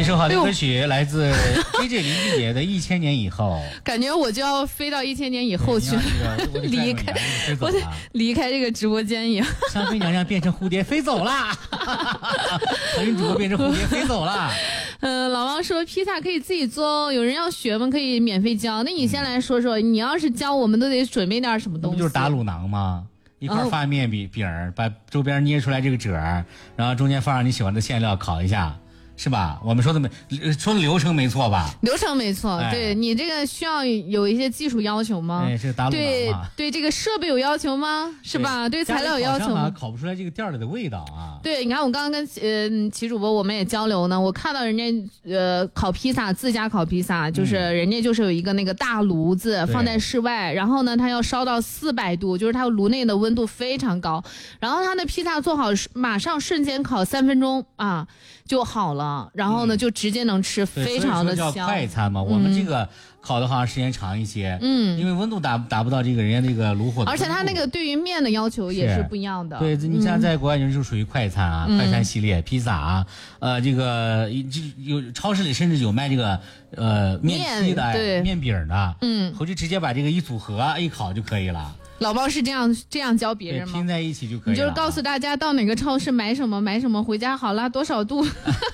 一首好的歌曲来自 DJ 林俊杰的《1000年以后》， 感觉我就要飞到1000年以后去，离开这个直播间一样。 香妃娘娘变成蝴蝶飞走啦，小云主播变成蝴蝶飞走啦。 老王说披萨可以自己做，有人要学吗？可以免费教。那你先来说说，你要是教我们都得准备点什么东西？ 不就是打卤囊吗？一块发面饼，把周边捏出来这个褶儿，然后中间放上你喜欢的馅料烤一下。是吧？我们说的流程没错吧？ 流程没错，对你这个需要有一些技术要求吗？ 是打卤囊嘛？ 对这个设备有要求吗？是吧？对材料有要求吗？ 烤不出来这个店里的味道啊。 对，你看我刚刚跟齐主播我们也交流呢，我看到人家烤披萨，自家烤披萨，就是人家就是有一个那个大炉子放在室外，然后呢它要烧到400度，就是它炉内的温度非常高，然后它的披萨做好马上瞬间烤3分钟啊就好了，然后呢就直接能吃，非常的香。 叫快餐嘛，我们这个烤的好像时间长一些，因为温度达不到这个人家那个炉火的， 而且它那个对于面的要求也是不一样的。 对，你像在国外就是属于快餐啊，快餐系列，披萨啊，这个有超市里甚至有卖这个面批的面饼的，回去直接把这个一组合一烤就可以了。 老包是这样教别人吗？ 拼在一起就可以了。 你就是告诉大家到哪个超市买什么，回家好拉多少度。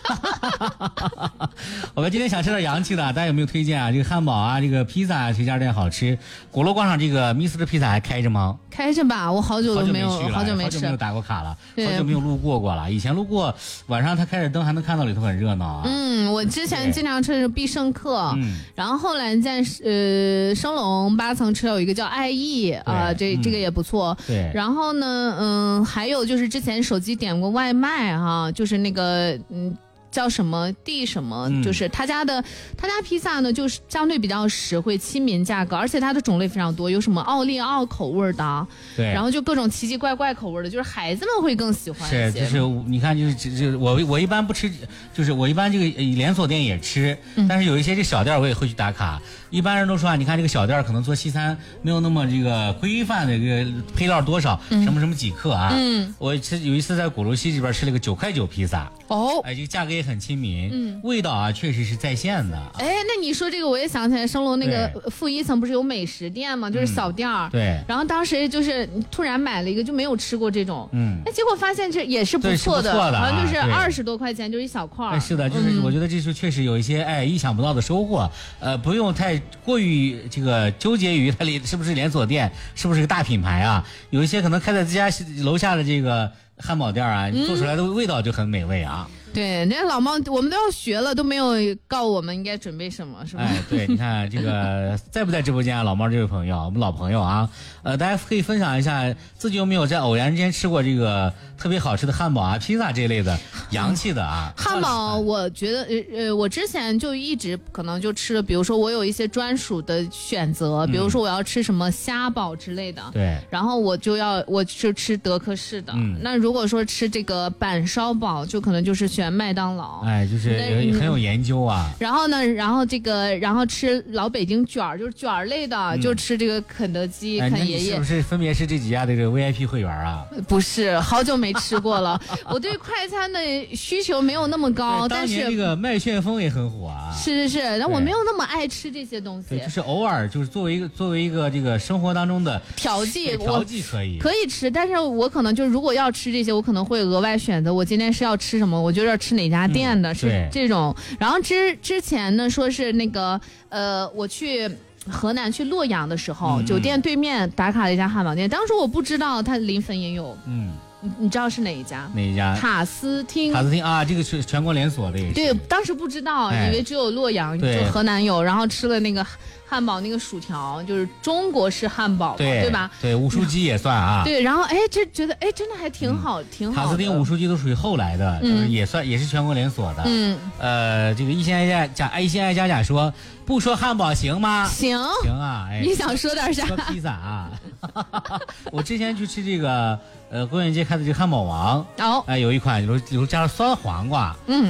我们今天想吃点洋气的，大家有没有推荐啊？这个汉堡啊，这个披萨，谁家店好吃？鼓楼广场这个Mr.披萨还开着吗？ 开着吧，我好久没有去了，好久没打过卡了，好久没有路过了。以前路过晚上他开着灯还能看到里头很热闹啊。 我之前经常吃的是必胜客，然后后来在升龙8层吃有一个叫爱意啊。这个也不错， 对。 然后呢，还有就是之前手机点过外卖哈，就是那个叫什么地什么，就是他家披萨呢，就是相对比较实惠亲民价格，而且它的种类非常多，有什么奥利奥口味的， 对， 然后就各种奇奇怪怪口味的，就是孩子们会更喜欢一些。 是，就是你看，就是我一般不吃，就是我一般这个连锁店也吃，但是有一些这小店我也会去打卡。一般人都说啊，你看这个小店可能做西餐没有那么这个规范的这个配料多少，什么几克啊。我有一次在鼓楼西这边吃了个9块9披萨，这个价格也很亲民，味道啊确实是在线的。 那你说这个我也想起来，升楼那个负1层不是有美食店吗？就是小店儿。 对。 然后当时就是突然买了一个，就没有吃过这种，结果发现这也是不错的，好像就是20多块钱，就是一小块。 是的，就是我觉得这是确实有一些意想不到的收获，不用太过于这个纠结于它是不是连锁店，是不是个大品牌啊？有一些可能开在自家楼下的这个汉堡店啊，做出来的味道就很美味啊。 对，那老猫我们都要学了，都没有告我们应该准备什么，是吧？ 对，你看这个在不在直播间啊？老猫这位朋友，我们老朋友啊，大家可以分享一下自己有没有在偶然间吃过这个特别好吃的汉堡啊、披萨这类的洋气的啊。 汉堡，我觉得我之前就一直可能就吃了，比如说我有一些专属的选择，比如说我要吃什么虾堡之类的， 对， 然后我就吃德克士的。那如果说吃这个板烧堡，就可能就是选麦当劳， 就是很有研究啊。 然后呢，然后吃老北京卷儿，就是卷儿类的，就吃这个肯德基、肯爷爷。 是不是分别是这几家的这个 VIP 会员啊？ 不是，好久没吃过了。我对快餐的需求没有那么高，但是这个麦旋风也很火啊。 是，但我没有那么爱吃这些东西。 就是偶尔就是作为一个这个生活当中的调剂可以吃，但是我可能就如果要吃这些，我可能会额外选择我今天是要吃什么，我就要吃哪家店的，是这种。然后之前呢说是那个我去河南去洛阳的时候，酒店对面打卡了一家汉堡店，当时我不知道它临汾也有。你知道是哪一家？ 哪一家？ 塔斯汀啊，这个是全国连锁的也是。 对，当时不知道，以为只有洛阳，就河南有，然后吃了那个汉堡那个薯条，就是中国式汉堡嘛，对吧？ 对，武术鸡也算啊。 对，然后这觉得真的还挺好，挺好的。 塔斯汀武术鸡都属于后来的，就是也是全国连锁的。这个一心爱家说，不说汉堡行吗？ 行啊， 你想说点啥？ 说披萨啊。我之前去吃这个公园街开的这个汉堡王，有一款有加了酸黄瓜，